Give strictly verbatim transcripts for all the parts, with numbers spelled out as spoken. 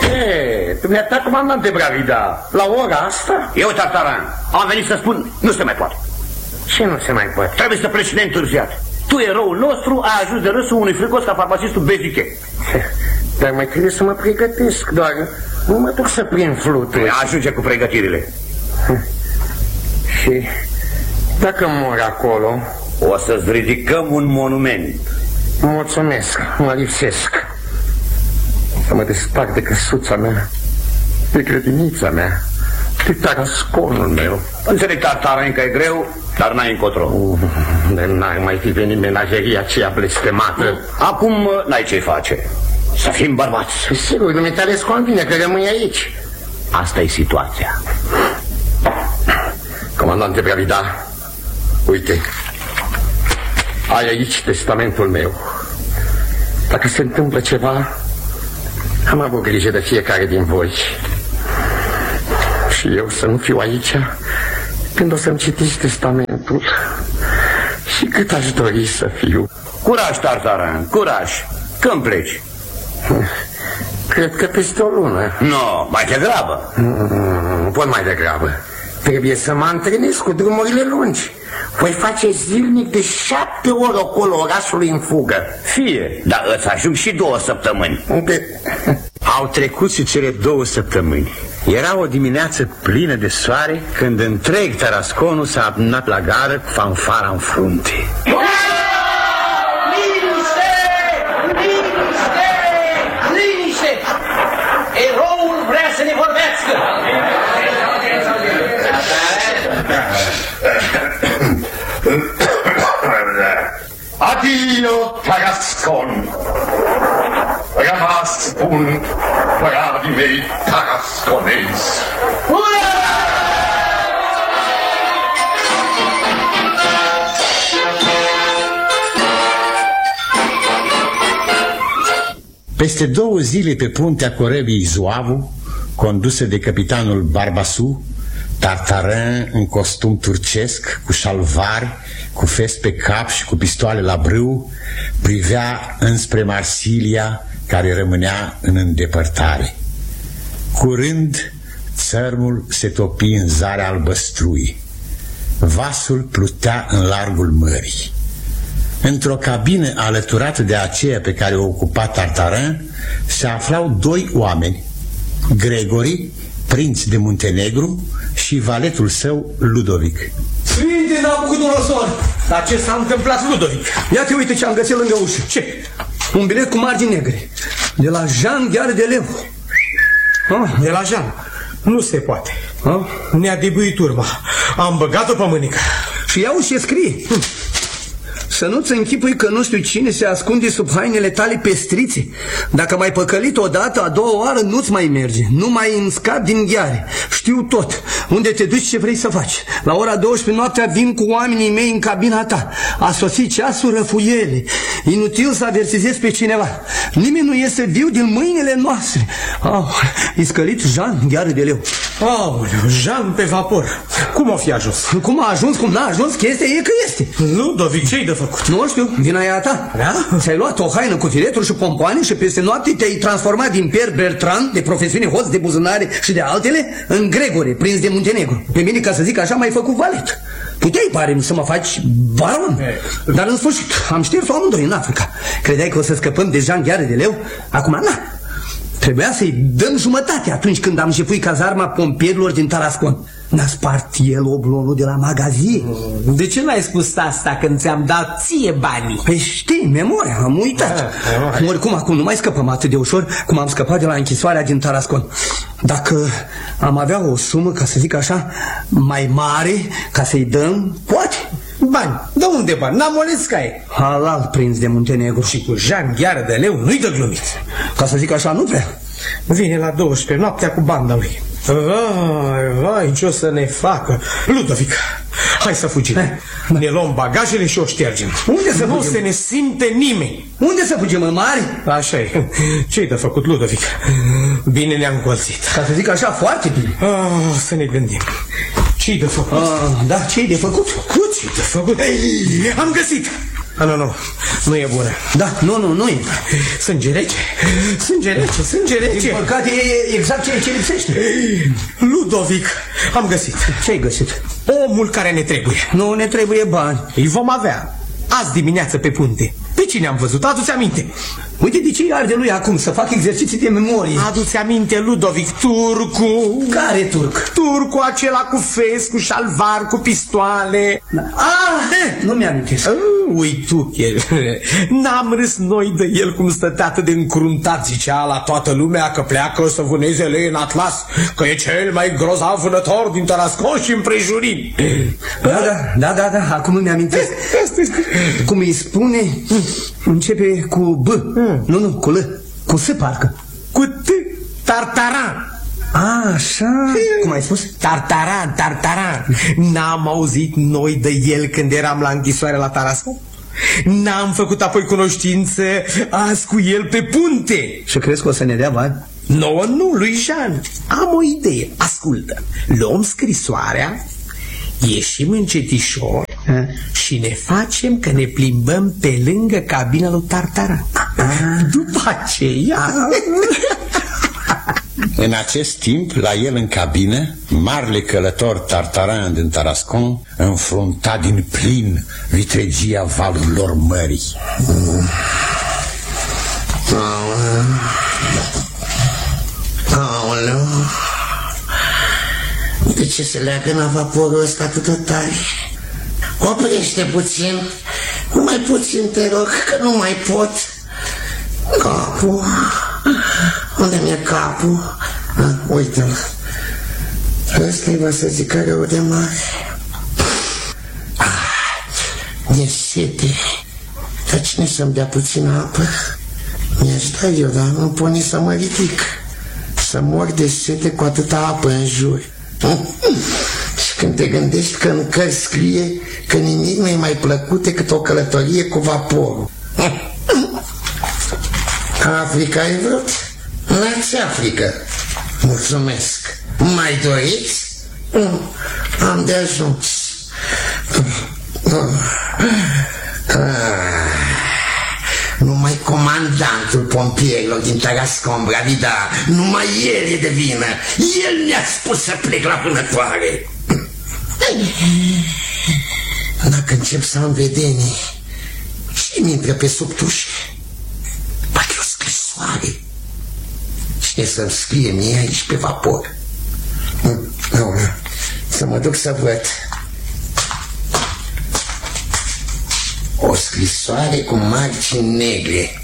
E, dumneata, comandante Bravida, la ora asta? Eu, Tartaran, am venit să spun, nu se mai poate. Ce nu se mai poate? Trebuie să pleci neîntârziat. Tu, eroul nostru, ai ajuns de râsul unui fricos ca farmacistul Beziche. Dar mai trebuie să mă pregătesc, doar nu mă duc să prind fluturi. Ajunge cu pregătirile. Și dacă mor acolo, o să-ți ridicăm un monument. Mulțumesc, mă lipsesc. Să mă despart de căsuța mea, de grădinița mea, de tarasconul meu. Înțeleg, Tartaran, că e greu, dar n-ai încotro. uh, N-ar mai fi venit menageria aceea blestemată. Acum n-ai ce face. Să fim bărbați. Sigur, dumneavoastră îți convine că rămâi aici. Asta e situația. Comandante Bravida, uite, ai aici testamentul meu. Dacă se întâmplă ceva, am avut grijă de fiecare din voi. Și eu să nu fiu aici când o să-mi citiți testamentul. Și cât aș dori să fiu. Curaj, Tartaran, curaj. Când pleci? Cred că peste o lună. Nu, no, mai degrabă. Nu pot mai degrabă. Trebuie să mă antrenez cu drumurile lungi. Voi face zilnic de șapte ori ocolo orașului în fugă. Fie, dar îți ajung și două săptămâni. De... Au trecut și cele două săptămâni. Era o dimineață plină de soare când întreg Tarasconul s-a adunat la gară cu fanfara în frunte. Liniște! Liniște! Liniște! Eroul vrea să ne vorbească! Adio, Tarascon! Rămas bun, bravii mei tarasconezi! Peste două zile pe puntea corăbii Zoavu, condusă de capitanul Barbasu, Tartaran în costum turcesc, cu șalvari, cu fest pe cap și cu pistoale la brâu, privea înspre Marsilia, care rămânea în îndepărtare. Curând, țărmul se topi în zarea albăstrui. Vasul plutea în largul mării. Într-o cabină alăturată de aceea pe care o ocupa Tartaran, se aflau doi oameni, Gregori, prinț de Muntenegru, și valetul său, Ludovic. Sfinte Nabucodonosor! Dar ce s-a întâmplat, Ludovic? Ia te uite ce am găsit lângă ușă. Ce? Un bilet cu margini negre, de la Jean Gheară de Leu. Ah, de la Jean. Nu se poate. Ah? Ne-a debuit urma. Am băgat-o pe mânică. Și ia uși ce scrie. Hm. Să nu-ți închipui că nu știu cine se ascunde sub hainele tale pestrițe. Dacă m-ai păcălit odată, a doua oară nu-ți mai merge. Nu mai îmi scap din gheare. Știu tot. Unde te duci, ce vrei să faci. La ora douăsprezece noaptea vin cu oamenii mei în cabina ta. A sosit ceasul răfuiele. Inutil să avertizezi pe cineva. Nimeni nu iese viu din mâinile noastre. Au, e scălit Jean Gheară de Leu. Aoleu, Jean pe vapor. Cum o fi ajuns? Cum a ajuns, cum n-a ajuns, chestia e că este. Ludovic, ce-i de făcut? Nu știu, vina e a ta. Da? Ți-ai luat o haină cu fileturi și pompoane și peste noapte te-ai transformat din Pierre Bertrand, de profesiune hoț de buzunare și de altele, în Gregore, prinț de Muntenegru. Pe mine, ca să zic așa, m-ai făcut valet. Puteai, pare să mă faci baron. Dar în sfârșit, am șters-o amândoi în Africa. Credeai că o să scăpăm de Jean Gheară de Leu? Acum, na. Trebuia să-i dăm jumătate atunci când am jefuit cazarma pompierilor din Tarascon. N-a spart el oblonul de la magazie. De ce n-ai spus asta când ți-am dat ție banii? Păi știi, memoria, am uitat. Oricum, acum nu mai scăpăm atât de ușor cum am scăpat de la închisoarea din Tarascon. Dacă am avea o sumă, ca să zic așa, mai mare, ca să-i dăm, poate. Bani? De unde bani? N-Amolescaie. Halal, prinț de Muntenegru. Și cu Jean Gheară de Leu nu-i de glumit. Ca să zic așa, nu prea. Vine la douăsprezece noaptea cu banda lui. Vai, vai, ce o să ne facă. Ludovic, hai să fugim. Eh, ne luăm bagajele și o ștergem. Unde să nu fugim? se ne simte nimeni. Unde să fugim, în mare? Așa e. Ce-i de făcut, Ludovic? Bine ne-am colțit. Ca să zic așa, foarte bine. Ah, să ne gândim. Ce-i de făcut? Ah, da, ce-i de făcut? Ce-i de făcut? Ei, am găsit. A, nu, nu, nu e bună. Da, nu, nu, nu e. Sânge rece, sânge rece, sânge rece. Din păcate e exact ceea ce lipsește. Ludovic, am găsit. Ce-ai găsit? Omul care ne trebuie. Nu ne trebuie bani. Îi vom avea azi dimineață pe punte. Pe cine am văzut? Adu-ți aminte. Uite de ce arde lui acum, să fac exerciții de memorie. Adu-ți aminte, Ludovic, turcu. Care turc? Turcu acela cu fes, cu șalvar, cu pistoale. Ah, nu mi-amintesc. Ui tu, n-am râs noi de el cum stătea atât de încruntat. Zicea la toată lumea că pleacă să vâneze lei în Atlas, că e cel mai grozav vânător din Tarascon și împrejurim. Da, da, da, da, da, acum îmi amintesc. Cum îi spune, începe cu B. Nu, nu, cu L. Cu S parcă. Cu T. Tartaran. A, așa. Cum ai spus? Tartaran, Tartaran. N-am auzit noi de el când eram la închisoare la Tarascon? N-am făcut apoi cunoștință azi cu el pe punte. Și crezi că o să ne dea bani? Nouă nu, lui Jean. Am o idee, ascultă. Luăm scrisoarea, ieșim încetișor A? și ne facem că ne plimbăm pe lângă cabina lui Tartaran. A? După aceea... În acest timp, la el în cabină, marele călător Tartaran din Tarascon înfrunta din plin vitregia valurilor mării. Mm. Aoleu, de ce se leagă în vaporul ăsta atât de tare? Oprește puțin, mai puțin te rog, că nu mai pot. Capul, unde mi-e capul? Ah, uite-l. Ăsta-i va să zic că rău de mare. Ah, e sete. Dar cine să-mi dea puțină apă? Mi-aș da eu, dar nu pot nici să mă ridic. Să mor de sete cu atâta apă în jur. Și când te gândești că în cărți scrie că nimic nu e mai plăcut decât o călătorie cu vaporul. Africa ai vrut? La ce Africa? Mulțumesc. Mai doriți? Am de ajuns. Numai comandantul pompierilor din Tarascon, Bravida, numai el e de vină. El mi-a spus să plec la vânătoare. Dacă încep să am vedenii, și-mi intră pe sub tușe. Poate o scrisoare. Cine să-mi scrie mie aici pe vapor? Să mă duc să văd. O scrisoare cu margini negre.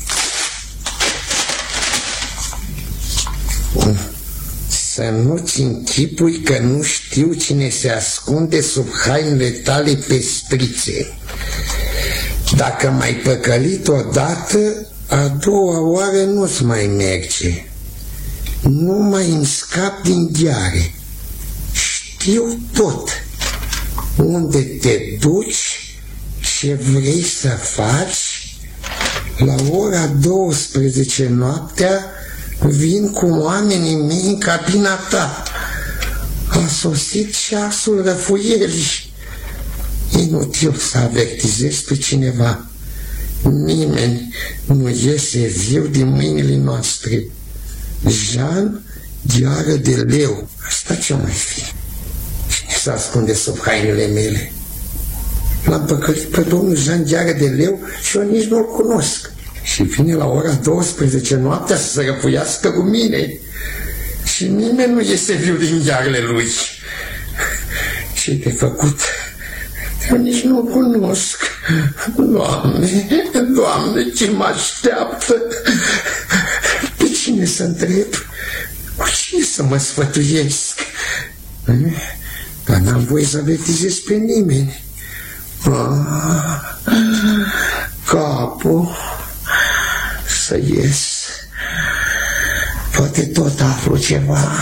Să nu-ți închipui că nu știu cine se ascunde sub hainele tale pestrițe. Dacă m-ai păcălit odată, a doua oară nu-ți mai merge. Nu mai îmi scap din gheare. Știu tot. Unde te duci, ce vrei să faci. La ora douăsprezece noaptea vin cu oamenii mei în cabina ta. A sosit ceasul răfuierii. Inutil să avertizezi pe cineva. Nimeni nu iese viu din mâinile noastre. Jean, gheară de leu. Asta ce mai fi? Cine se ascunde sub hainele mele? L-am păcălit pe domnul Jean, gheară de leu, și eu nici nu-l cunosc. Și vine la ora douăsprezece noaptea să se răpuiască cu mine. Și nimeni nu iese viu din ghearele lui. Ce-i de făcut? Eu nici nu o cunosc. Doamne, Doamne, ce mă așteaptă? Pe cine să întreb? Cu cine să mă sfătuiesc? Dar n-am voie să avertizez pe nimeni. Ah, capul. Să ies. Poate tot aflu ceva.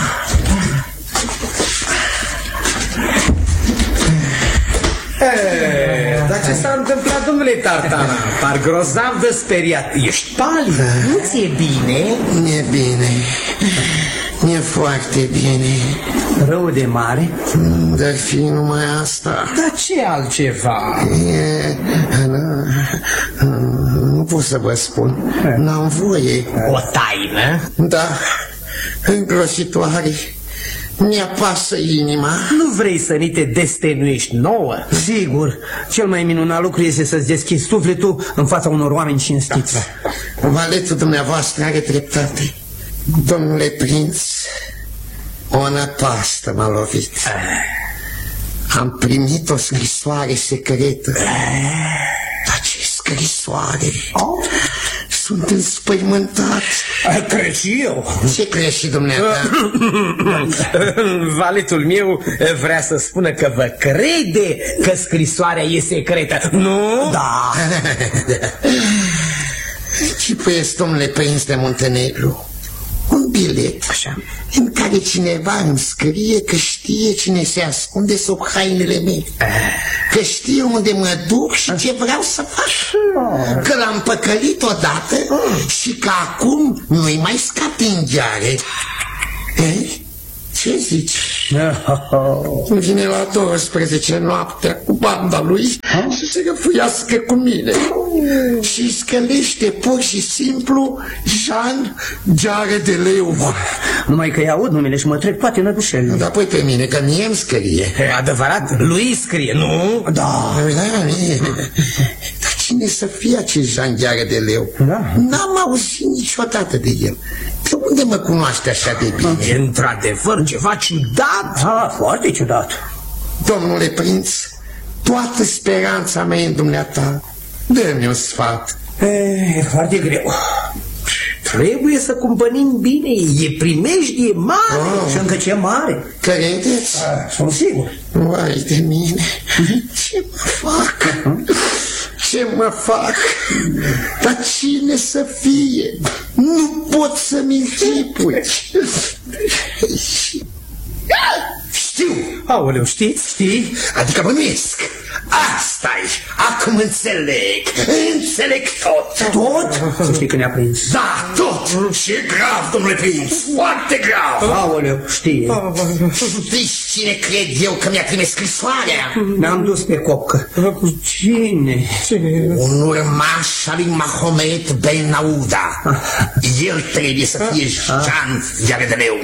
E, dar ce s-a întâmplat, domnule Tartaran? Par grozav de speriat. Ești palid, nu ți-e bine? Mi-e bine. Mi-e foarte bine. Rău de mare? Dar fi numai asta. Dar ce altceva? E taină. Nu pot să vă spun. N-am voie. O taină? Da, îngrositoare. Mi-apasă inima. Nu vrei să ni te destenuiești nouă? Sigur, cel mai minunat lucru este să-ți deschizi sufletul în fața unor oameni cinstiți. Valetul dumneavoastră are dreptate. Domnule prinț, o năpastă m-a lovit. Am primit o scrisoare secretă. Dar ce scrisoare? Sunt înspăimântat. Cred și eu. Ce crezi și dumneata? Valetul meu vrea să spună că vă crede că scrisoarea e secretă, nu? Da. Ce păiesc, domnule prinț de Muntenegru? Un bilet. Așa. În care cineva îmi scrie că știe cine se ascunde sub hainele mele. Că știe unde mă duc și ce vreau să fac. Că l-am păcălit odată și că acum nu-i mai scap din gheare. Ei? Ce zici? Vine la douăsprezece noaptea cu banda lui și se răfuiască cu mine și scălește pur și simplu Jean Gheară de Leu. Numai că-i aud numele și mă trec toate năbușelile. Dar păi pe mine, că mie îmi scrie. E adevărat? Lui scrie, nu? Da. Da, mie. Dar cine să fie acest Jean Gheară de Leu? Da. N-am auzit niciodată de el. De unde mă cunoaște așa de bine? E într-adevăr ceva ciudat. Ah, foarte ciudat. Domnule prinț, toată speranța mea e în dumneata. Dă-mi un sfat. E, e foarte greu. Trebuie să cumpănim bine. E primejdie mare. Oh. Și încă ce mare. Credeți? Ah, sunt sigur. Vai de mine. Ce mă fac? Ce mă fac? Dar cine să fie? Nu pot să-mi închipui. Știu. Aoleu, știți? Știi? Adică bănuiesc. Asta-i. Acum înțeleg. Înțeleg tot. Tot? Să știi că ne-a prins. Da, tot. Și e grav, domnule prinț. Foarte grav. Aoleu, știe. Știți cine cred eu că mi-a trimis scrisoarea? Ne-am dus pe copcă. Cine? Un urmaș al lui Mahomet Ben Auda. El trebuie să fie Jean Gheară de Leu.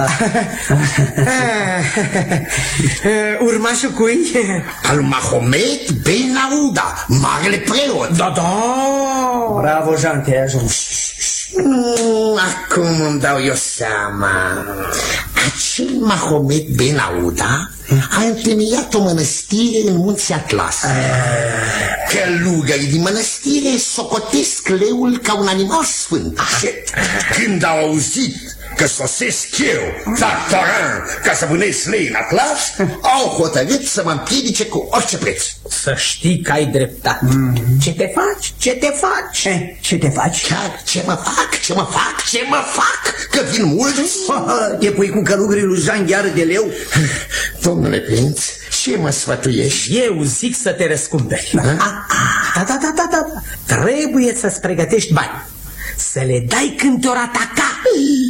Urmașul cui? Al lui Mahomet Ben Auda, marele preot. Da, da. Bravo, Jean, te-ai ajuns. Mm, acum îmi dau eu seama. Acel Mahomet Ben Auda a întemeiat o mănăstire în munții Atlas. Călugării din mănăstire socotesc leul ca un animal sfânt. Când au auzit că sosesc eu, Tartarin, ca să vânesc lei în Atlas, au hotărât să mă împiedice cu orice preț. Să știi că ai dreptate. Mm. Ce te faci? Ce te faci? Ce, ce te faci? Chiar ce mă fac? Ce mă fac? Ce mă fac? Că vin mulți? Te pui cu călugării lui Jean Gheară de Leu? Domnule prinț, ce mă sfătuiești? Eu zic să te răscumperi. Da, da, da, da, da, da. Trebuie să-ți pregătești bani. Să le dai când te-or ataca.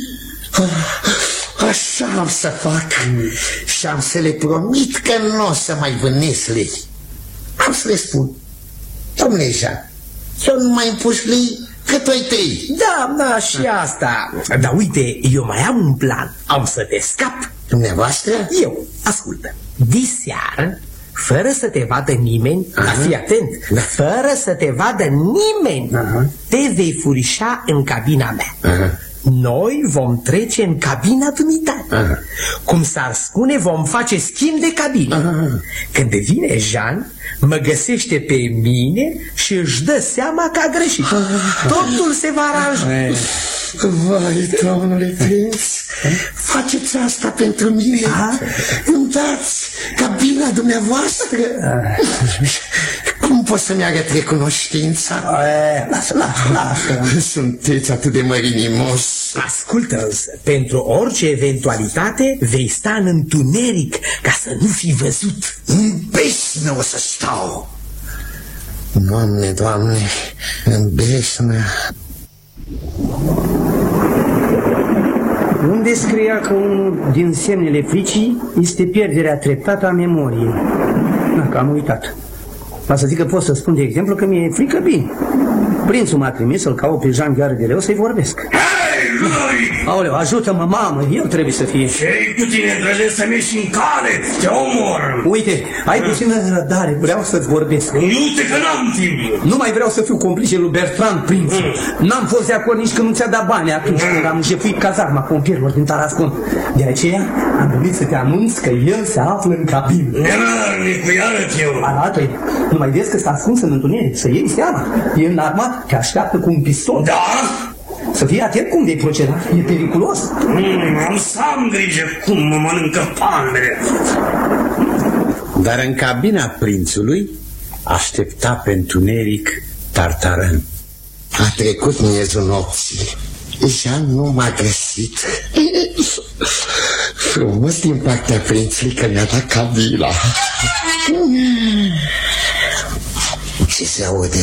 Așa am să fac. Și am să le promit că nu o să mai vânesc lei. Am să le spun: domnule Jean, eu nu mai împuș lei că tu ai trei. Da, da, și asta. Dar uite, eu mai am un plan. Am să te scap. Dumneavoastră? Eu, ascultă. Diseară, fără să te vadă nimeni, dar fii atent, fără să te vadă nimeni, te vei furișa în cabina mea. Noi vom trece în cabina dumitare. Cum s-ar spune, vom face schimb de cabine. Aha. Când vine Jean, mă găsește pe mine și își dă seama că a greșit. Aha. Totul se va aranja. Vai, domnule prinț, faceți asta pentru mine. Aha. Îmi dați cabina dumneavoastră. Aha. Cum pot să-mi arăt recunoștința? Lasă, lasă, lasă. Sunteți atât de mărinimos. Ascultă însă, pentru orice eventualitate vei sta în întuneric ca să nu fi văzut. În besnă o să stau. Doamne, Doamne, în besnă. Unde scria că unul din semnele fricii este pierderea treptată a memoriei? Dacă am uitat. Va să zic că pot să spun de exemplu că mi-e frică bine. Prințul m-a trimis să-l caut pe Jean Gheară de Leu să-i vorbesc. Hei, Ludovic! Aoleu, ajută-mă, mamă, el trebuie să fie. Ce-i cu tine, îndrăznesc să mergi în cale? Te omor! Uite, ai puțină răbdare, vreau să-ți vorbesc. Uite că n-am timp! Nu mai vreau să fiu complice lui Bertrand, prinț. Mm. N-am fost de acord nici când nu ți-a dat bani atunci mm. când am jefuit cazarma pompierilor din Tarascon. De aceea am venit să te anunț că el se află în cabină. Nenarnicu, arăt eu! Arată-i, nu mai vezi că s-a ascuns în întuneric, să iei seama. E înarmat, te așteaptă cu un pistol. Da? Să fii atent cum vei proceda, e periculos. Mm, am să am grijă cum mă mănâncă palmele. Dar în cabina prințului aștepta pe întuneric Tartarin. A trecut miezul nopții. Jean nu m-a găsit. Frumos din partea prințului că mi-a dat cabina. Ce se aude?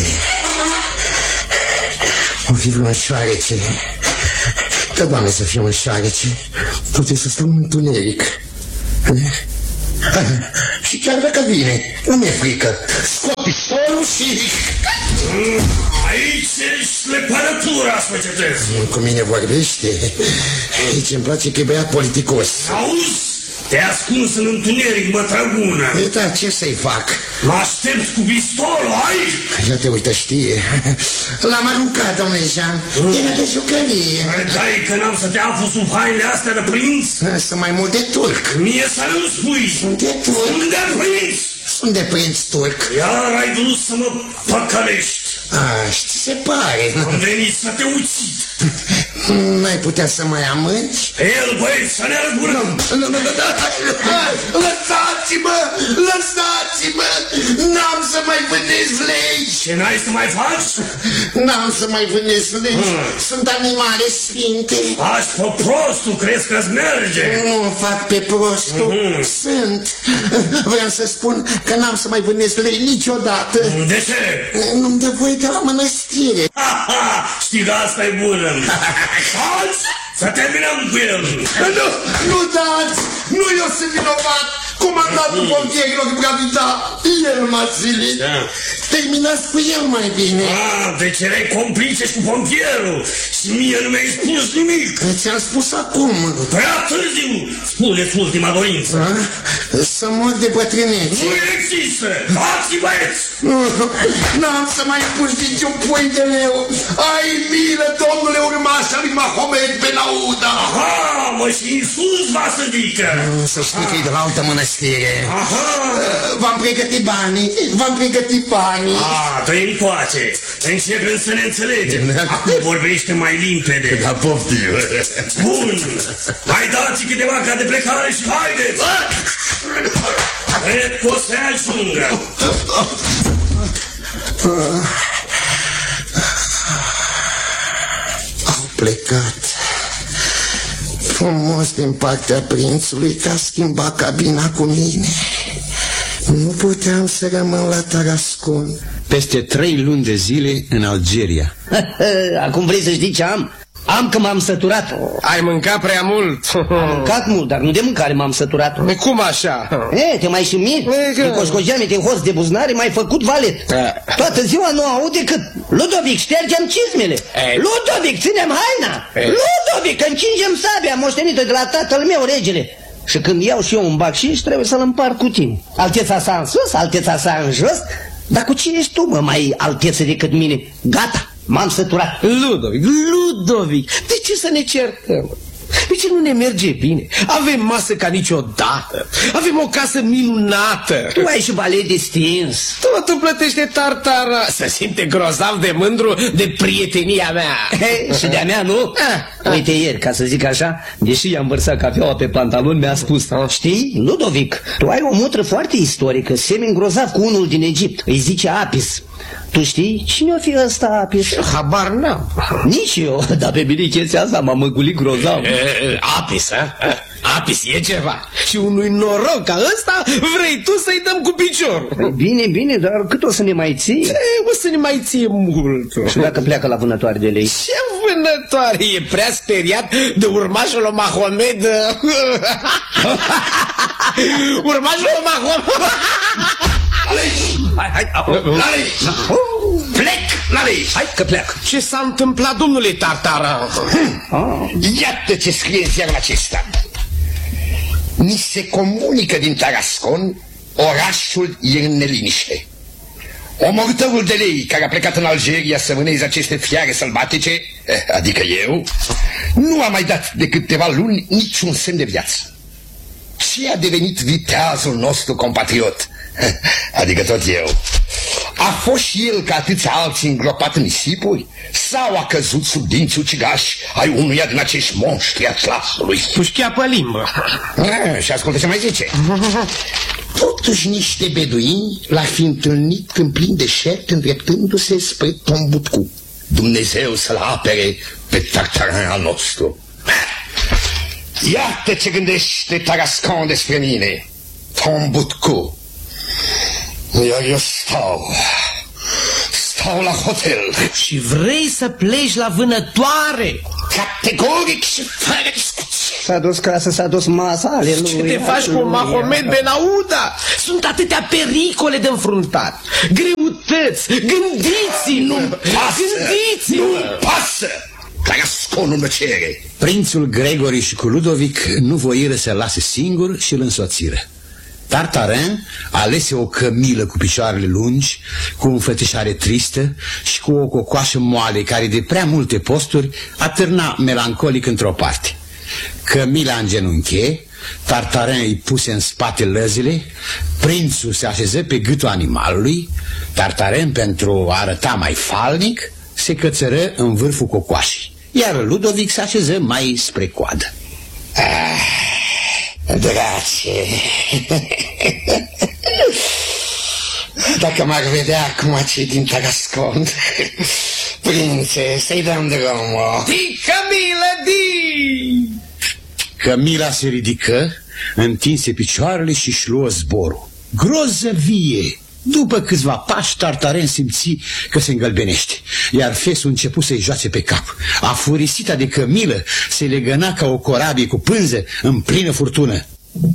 O fi vreun șoarece. Că, Doamne, să fie un șoarece. Totuși să stăm în întuneric. Și chiar dacă vine, nu mi-e frică. Scot pistolul și... Aici ești lepărătura, spăcetez. Cu mine vorbește. Aici îmi place că e băiat politicos. Auzi? Te-ai ascuns în întuneric, mătrăgună. E, da, ce să-i fac? Mă aștept cu pistolul, ai? Ia te uită, știe. L-am aruncat, domnule Jean. Era de jucărie. Dai că n-am să te aflu sub hainele astea de prinț? Sunt mai mult de turc. Mie să nu spui. Sunt de turc. Sunt de prinț. Sunt de prinț turc. Iar ai vrut să mă păcălești. A, ți se pare. Am venit să te ucid. N-ai putea să mai amânci? El, băieți, să ne răzbunăm. Lăsați-mă! Lăsați-mă! N-am să mai vânesc legi! Ce n-ai să mai faci? N-am să mai vânesc legi. Sunt animale sfinte. Faci pe prostul, crezi că-ți merge? Nu fac pe prostul. Sunt. Vreau să spun că n-am să mai vânesc legi niciodată. De ce? Nu-mi dă voie de la mănăstire. Ha, ha, știi că asta e bună. Faci? Să terminăm cu el. Nu, nu dați! Nu eu sunt vinovat! Comandantul pompierilor Bravida, el m-a zilit. Da. Terminați cu el mai bine. Ah, deci erai complice cu pompierul și mie nu mi-ai spus nimic. Ți-am spus acum. Prea târziu. Spune-ți ultima dorință. A? Să mor de bătrânețe. Nu există. Dați-i, băieți. N-am să mai pus niciun pui de leu. Ai milă, domnule urmaș al lui Mahomet Ben Auda. Aha, mă, și Iisus va să dică. Să știi că e de la altă mănăstire. Aha. V-am pregătit banii. V-am pregătit banii. Ah, dă-i încoace. Începem să ne înțelegem. Acum vorbește mai limpede. Da, poftim. Bun. Mai dați câteva ca de plecare și haideți. Cred că o să ajungă. Au plecat. Frumos din partea prințului că a schimbat cabina cu mine. Nu puteam să rămân la Tarascon. Peste trei luni de zile în Algeria. Acum vrei să știi ce am? Am că m-am săturat. Ai mâncat prea mult. Am mâncat mult, dar nu de mâncare m-am săturat. E, cum așa? E, te mai și miri. În coșcogeame te host de buznare, mai făcut valet. Toată ziua nu aud decât Ludovic, ștergem cizmele. Ei. Ludovic, ținem haina. Ei. Ludovic, încingem sabia moștenită de la tatăl meu, regele. Și când iau și eu un bacșiș, trebuie să-l împart cu tine. Alteța sa în sus, alteța sa în jos. Dar cu cine ești tu, mă, mai alteță decât mine? Gata, m-am săturat. Ludovic, Ludovic, de ce să ne certăm? De ce nu ne merge bine? Avem masă ca niciodată. Avem o casă minunată. Tu ai și valet distins. Tot îmi plătește Tartara. Se simte grozav de mândru de prietenia mea. Hey, și de-a mea, nu? Ah, uite ieri, ca să zic așa, deși i-am vărsat cafeaua pe pantalon, mi-a spus: știi, Ludovic, tu ai o mutră foarte istorică, semeni grozav cu unul din Egipt. Îi zice Apis. Tu știi cine o fi ăsta Apis? Habar n-am. Nici eu, dar pe mine chestia asta m-a măgulit grozav. Apis, a? Apis e ceva. Și unui noroc ca ăsta vrei tu să-i dăm cu picior. Bine, bine, dar cât o să ne mai ții? E, o să ne mai ție mult. Și dacă pleacă la vânătoare de lei? Ce vânătoare? E prea speriat de urmașul lui Mahomed. Urmașul lui Mahomed. Hai, hai, Lale! Plec, Lale! Hai că plec. Ce s-a întâmplat, domnule Tartaran? Iată ce scrie în ziarul acesta. Ni se comunică din Tarascon, orașul e în neliniște. Omorâtorul de lei care a plecat în Algeria să vâneze aceste fiare sălbatice, adică eu, nu a mai dat de câteva luni niciun semn de viață. Și a devenit viteazul nostru compatriot, adică tot eu. A fost și el ca atâția alții îngropat în nisipuri? Sau a căzut sub dinții ucigași ai unuia din acești monștri atlasului? Pușchea pe limbă. A, și ascultă ce mai zice. Totuși niște beduini l-ar fi întâlnit în plin deșert, îndreptându-se spre Tombouctou. Dumnezeu să-l apere pe Tartaran al nostru. Iată ce gândește Tarascon despre mine. Tombouctou. Iar eu stau Stau la hotel. Și vrei să pleci la vânătoare? Categoric și fără discuție. S-a dus casă, s-a dus masa, aleluia. Ce te faci cu Mahomet Ben Auda? Sunt atâtea pericole de înfruntat, greutăți. Gândiți-vă. Nu-mi pasă. Gândiți-vă. Nu-mi pasă. Tarasconul mă cere. Prințul Gregori și cu Ludovic nu voiră să-l lase singur și îl însoțiră. Tartarin alese o cămilă cu picioarele lungi, cu o înfățișare tristă și cu o cocoașă moale care de prea multe posturi atârna melancolic într-o parte. Cămila îngenunche, Tartarin îi puse în spate lăzile, prințul se așeză pe gâtul animalului, Tartarin, pentru a arăta mai falnic, se cățără în vârful cocoașei, iar Ludovic se așeză mai spre coadă. Ah, drace, dacă m-ar vedea acum cei din Tarascon, prințe, să-i dăm drumul. Di, Camila, di! Camila se ridică, întinse picioarele și-și luă zborul. Grozăvie! După câțiva pași, Tartarin simți că se îngălbenește, iar fesul începu să-i joace pe cap. Afurisita de cămilă se legăna ca o corabie cu pânză în plină furtună.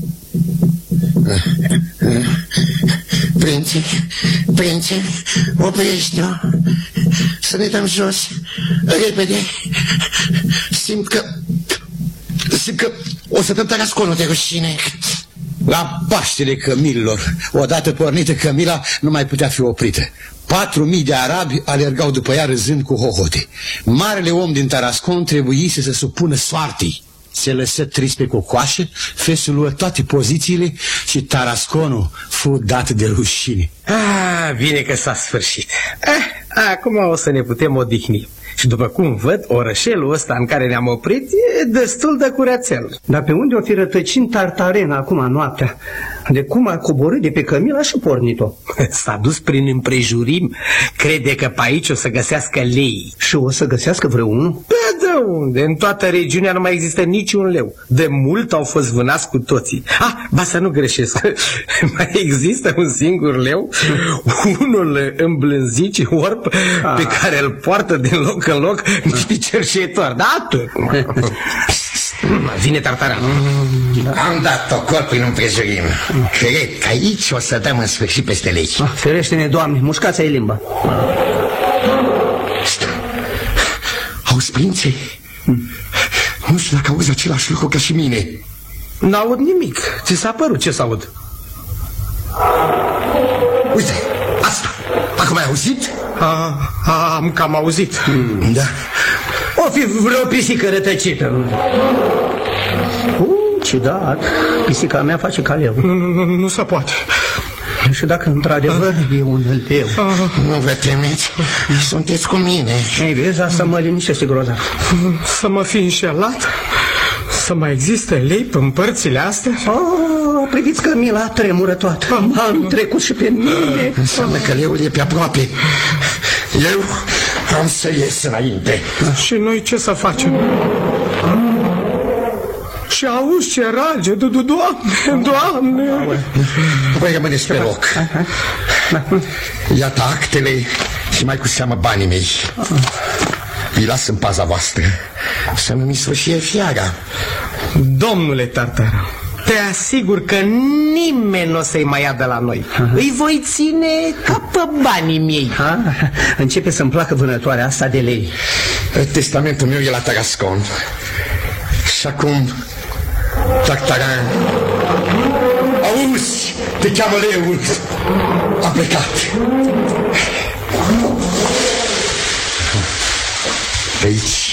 Prințe, prințe, oprește-o, să ne dăm jos, repede. Simt că, simt că o să dăm Tarasconul de rușine. La paștele cămililor, odată pornită cămila, nu mai putea fi oprită. Patru mii de arabi alergau după ea râzând cu hohote. Marele om din Tarascon trebuise să supună soartei. Se lăsă trist pe cocoașă, fesul luă toate pozițiile și Tarasconul fu dat de rușine. Ah, bine că s-a sfârșit. Ah, acum o să ne putem odihni. Și după cum văd, orășelul ăsta în care ne-am oprit e destul de curățel. Dar pe unde o fi rătăcind Tartarin acum noaptea? De cum a coborât de pe cămilă și pornit-o? S-a dus prin împrejurim. Crede că pe aici o să găsească lei. Și o să găsească vreunul? Pe de unde? În toată regiunea nu mai există niciun leu. De mult au fost vânați cu toții. Ah, ba să nu greșesc. Mai există un singur leu, unul îmblânzit, orb, ah. pe care îl poartă din loc în loc niște cerșetori. Da, atât. Vine Tartaran. Am dat ocol prin împrejurim. Cred că aici o să dăm în sfârșit peste lei. Ah, ferește-ne, Doamne, mușcați-i limba. Auzi, prințe? Hmm. Nu știu dacă auzi același lucru ca și mine. N-aud nimic. Ți s-a părut ce s-aud? Uite, asta. Acum ai auzit? A, a, am cam auzit. Hmm, da. O fi vreo pisică rătăcită. Uh, ciudat. Pisica mea face ca leu. Nu, nu, nu se poate. Și dacă într-adevăr e un leu. Nu vă temeți, sunteți cu mine. Ei, vezi, asta mă liniștește grozav. Să mă fi înșelat? Să mai existe lei în părțile astea? Oh, priviți că Mila tremură toată. Am trecut și pe mine. Înseamnă că leul e pe aproape. Eu am să ies înainte. Și noi ce să facem? Și auzi ce rage, Doamne, Doamne. Voi rămâneți pe loc. Iată actele și mai cu seamă banii mei. Îi las în paza voastră. Să nu mi sfârșie fiara. Domnule Tartaran, Te asigur că nimeni nu o să-i mai ia de la noi. Aha. Îi voi ține ca pe banii mei. Ha? Începe să-mi placă vânătoarea asta de lei. Testamentul meu e la Tarascon. Și acum Tartarin, auzi, te cheamă leul. A plecat. De aici.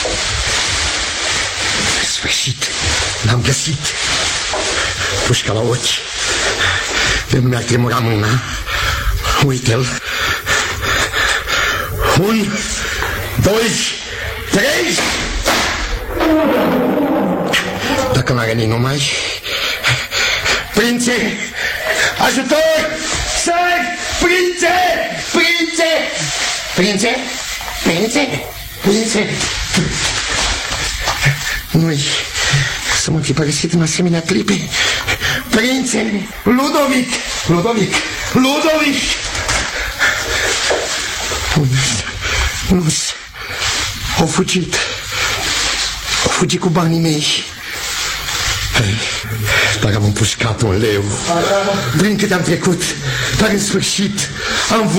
În sfârșit, l-am găsit. Pușca la ochi. De nu mi-ar tremura mâna. Uite-l. Un, doi, trei. Dacă m-a rănit numai. Prințe, ajutor! Sări! Prințe! Prințe! Prințe? Prințe? Prințe? Nu-i să mă fi părăsit în asemenea clipe. Prințe! Ludovic! Ludovic! Ludovic! Nu-s. Au fugit. Au fugit cu banii mei. Dar am împușcat un leu. Prin câte am trecut, dar în sfârșit am